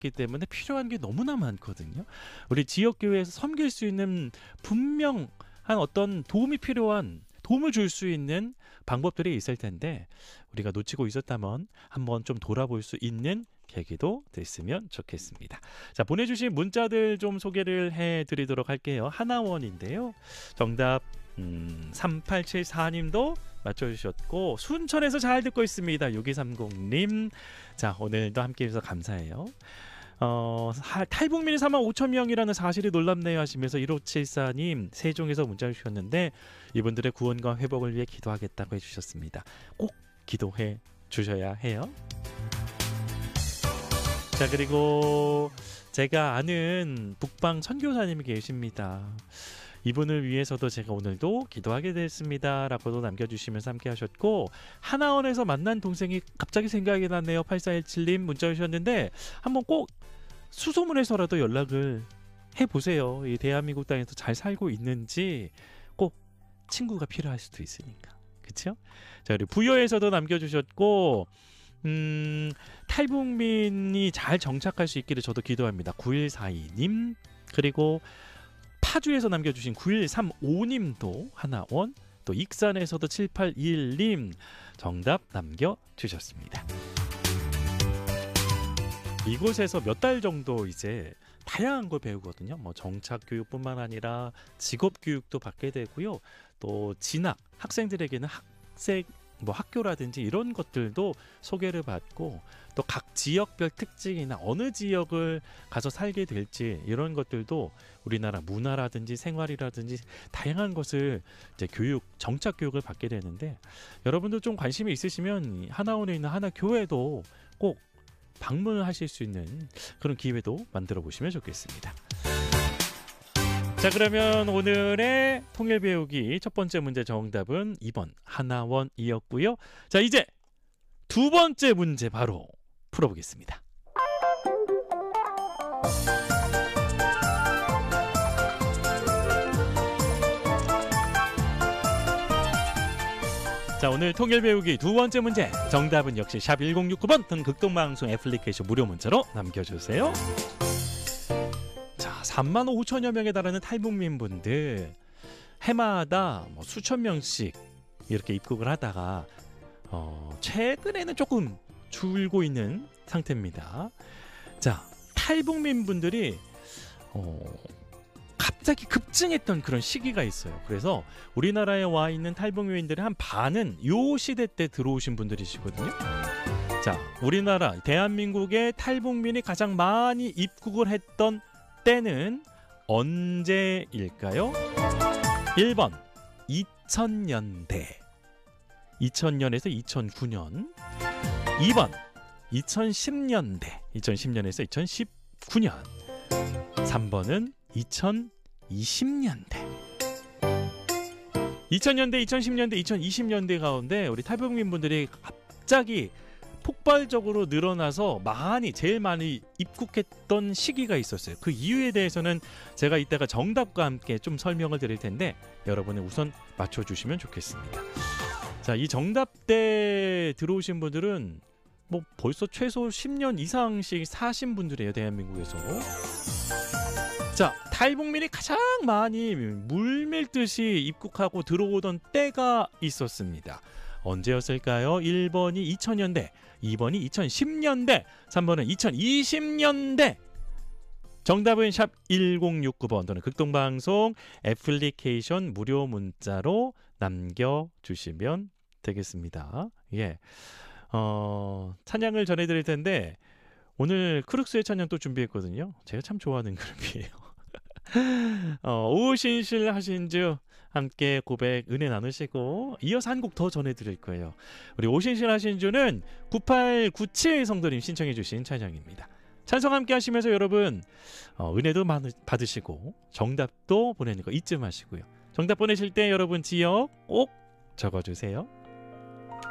있기 때문에 필요한 게 너무나 많거든요. 우리 지역교회에서 섬길 수 있는 분명한 어떤 도움이 필요한, 도움을 줄 수 있는 방법들이 있을 텐데 우리가 놓치고 있었다면 한번 좀 돌아볼 수 있는 계기도 됐으면 좋겠습니다. 자, 보내주신 문자들 좀 소개를 해드리도록 할게요. 하나원인데요. 정답 3874님도 맞춰주셨고, 순천에서 잘 듣고 있습니다. 6230님. 자, 오늘도 함께해주셔서 감사해요. 탈북민이 45,000명이라는 사실이 놀랍네요 하시면서 1574님 세종에서 문자 주셨는데, 이분들의 구원과 회복을 위해 기도하겠다고 해주셨습니다. 꼭 기도해 주셔야 해요. 자, 그리고 제가 아는 북방 선교사님이 계십니다. 이분을 위해서도 제가 오늘도 기도하게 됐습니다 라고도 남겨주시면서 함께 하셨고, 하나원에서 만난 동생이 갑자기 생각이 났네요. 8417님 문자 주셨는데 한번 꼭 수소문해서라도 연락을 해보세요. 이 대한민국 땅에서 잘 살고 있는지, 꼭 친구가 필요할 수도 있으니까. 그쵸? 자, 그리고 부여에서도 남겨주셨고, 탈북민이 잘 정착할 수 있기를 저도 기도합니다. 9142님. 그리고 파주에서 남겨주신 9135님도 하나원, 또 익산에서도 7821님 정답 남겨주셨습니다. 이곳에서 몇 달 정도 이제 다양한 걸 배우거든요. 뭐 정착교육뿐만 아니라 직업교육도 받게 되고요. 또 진학, 학생들에게는 학교라든지 이런 것들도 소개를 받고, 또 각 지역별 특징이나 어느 지역을 가서 살게 될지 이런 것들도 우리나라 문화라든지 생활이라든지 다양한 것을 이제 정착 교육을 받게 되는데, 여러분도 좀 관심이 있으시면 하나원에 있는 하나교회도 꼭 방문을 하실 수 있는 그런 기회도 만들어 보시면 좋겠습니다. 자, 그러면 오늘의 통일 배우기 첫 번째 문제 정답은 2번 하나원이었고요. 자, 이제 두 번째 문제 바로 풀어보겠습니다. 자, 오늘 통일 배우기 두 번째 문제 정답은 역시 샵 1069번 또는 극동방송 애플리케이션 무료 문자로 남겨주세요. 자, 35,000여 명에 달하는 탈북민 분들 해마다 수천 명씩 이렇게 입국을 하다가 최근에는 조금 줄고 있는 상태입니다. 자, 탈북민 분들이 갑자기 급증했던 그런 시기가 있어요. 그래서 우리나라에 와 있는 탈북민들의 한 반은 요 시대 때 들어오신 분들이시거든요. 자, 우리나라 대한민국의 탈북민이 가장 많이 입국을 했던 때는 언제일까요? 1번 2000년대 2000년에서 2009년, 2번 2010년대 2010년에서 2019년, 3번은 2020년대. 2000년대, 2010년대, 2020년대 가운데 우리 탈북민분들이 갑자기 폭발적으로 늘어나서 제일 많이 입국했던 시기가 있었어요. 그 이유에 대해서는 제가 이따가 정답과 함께 좀 설명을 드릴 텐데 여러분은 우선 맞춰주시면 좋겠습니다. 자, 이 정답 때 들어오신 분들은 뭐 벌써 최소 10년 이상씩 사신 분들이에요, 대한민국에서. 자, 탈북민이 가장 많이 물밀듯이 입국하고 들어오던 때가 있었습니다. 언제였을까요? 1번이 2000년대, 2번이 2010년대, 3번은 2020년대. 정답은 샵 1069번 또는 극동방송 애플리케이션 무료 문자로 남겨주시면 되겠습니다. 예. 찬양을 전해드릴 텐데 오늘 크룩스의 찬양 또 준비했거든요. 제가 참 좋아하는 그룹이에요. 오신실 하신주 함께 고백 은혜 나누시고 이어서 한 곡 더 전해드릴 거예요. 우리 오신실 하신주는 9897 성도님 신청해 주신 찬양입니다. 찬송 함께 하시면서 여러분 은혜도 받으시고 정답도 보내는 거 잊지 마시고요. 정답 보내실 때 여러분 지역 꼭 적어주세요.